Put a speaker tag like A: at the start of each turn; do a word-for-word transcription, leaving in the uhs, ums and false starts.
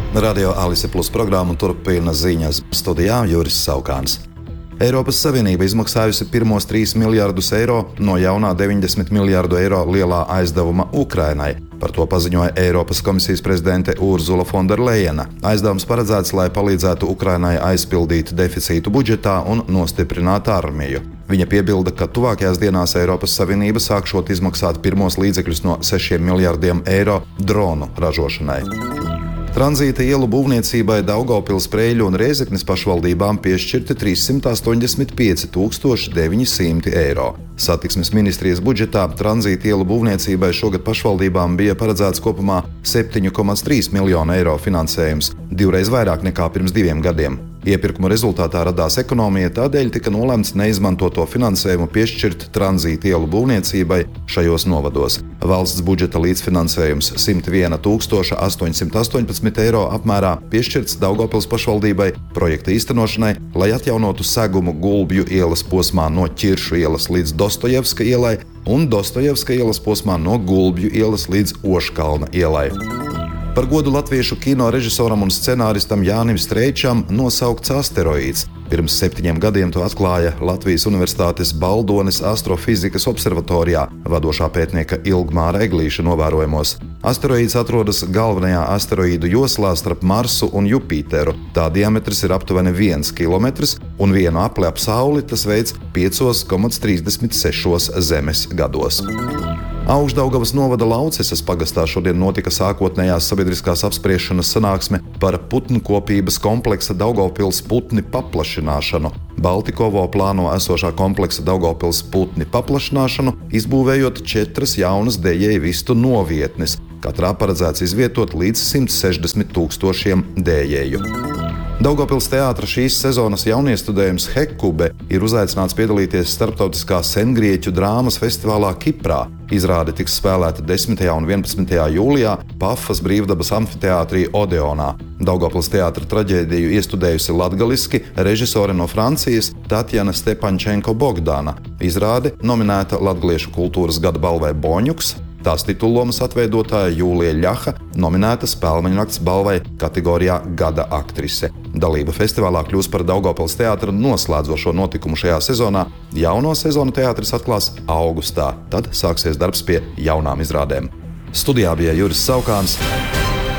A: Radio Alise Plus programmu turpina ziņas studijā Juris Saukāns. Eiropas Savienība izmaksājusi pirmos trīs miljardus eiro no jaunā deviņdesmit miljardu eiro lielā aizdevuma Ukrainai. Par to paziņoja Eiropas komisijas prezidente Urzula Fonderlejena. Aizdevums paredzēts, lai palīdzētu Ukrainai aizpildīt deficītu budžetā un nostiprināt armiju. Viņa piebilda, ka tuvākajās dienās Eiropas Savienība sākšot izmaksāt pirmos līdzekļus no sešiem miljardiem eiro dronu ražošanai. Tranzīta ielu būvniecībai Daugavpils, Preiļu un Rēzeknes pašvaldībām piešķirti trīssimt astoņdesmit pieci tūkstoši deviņi simti eiro. Satiksmes ministrijas budžetā tranzīta ielu būvniecībai šogad pašvaldībām bija paredzēts kopumā septiņi komats trīs miljonu eiro finansējums, divreiz vairāk nekā pirms diviem gadiem. Iepirkuma rezultātā radās ekonomija, tādēļ tika nolemts neizmantoto finansējumu piešķirt tranzīta ielu būvniecībai šajos novados. Valsts budžeta līdzfinansējums simt viena tūkstoša astoņsimt astoņpadsmit eiro apmērā piešķirts Daugavpils pašvaldībai projekta īstenošanai, lai atjaunotu segumu Gulbju ielas posmā no Ķiršu ielas līdz Dostojevska ielai un Dostojevska ielas posmā no Gulbju ielas līdz Oškalna ielai. Par godu latviešu kino režisoram un scenāristam Jānim Streičam nosaukts asteroīds. Pirms septiņiem gadiem to atklāja Latvijas Universitātes Baldones astrofizikas observatorijā vadošā pētnieka Ilgmāra Eglīša novērojumos. Asteroīds atrodas galvenajā asteroīdu joslā starp Marsu un Jupiteru. Tā diametrs ir aptuveni viens kilometrs un vienu apli ap Sauli tas veids pieci komats trīsdesmit seši zemes gados. Augšdaugavas novada Laucesas pagastā šodien notika sākotnējās sabiedriskās apspriešanas sanāksme par putnkopības kompleksa Daugavpils putni paplašināšanu. Baltikovo plāno esošā kompleksa Daugavpils putni paplašināšanu, izbūvējot četras jaunas dēļēju vistu novietnes. Katrā paredzēts izvietot līdz simt sešdesmit tūkstošiem dēļēju. Daugavpils teātra šīs sezonas jauniestudējums Hekube ir uzaicināts piedalīties starptautiskā sengrieķu drāmas festivālā Kiprā. Izrāde tiks spēlēta desmitajā un vienpadsmitajā jūlijā Pafas brīvdabas amfiteātrī Odeonā. Daugavpils teātra traģēdiju iestudējusi latgaliski režisore no Francijas Tatjana Stepančenko Bogdana. Izrāde nominēta Latgaliešu kultūras gada balvai Boņuks. Tās titullomas atveidotāja Jūlija Ļaha nominēta Spēlmeņu nakts balvai kategorijā Gada aktrise. Dalība festivālā kļūs par Daugavpils teātra noslēdzošo notikumu šajā sezonā. Jauno sezonu teātris atklās augustā, tad sāksies darbs pie jaunām izrādēm. Studijā bija Juris Saukāns.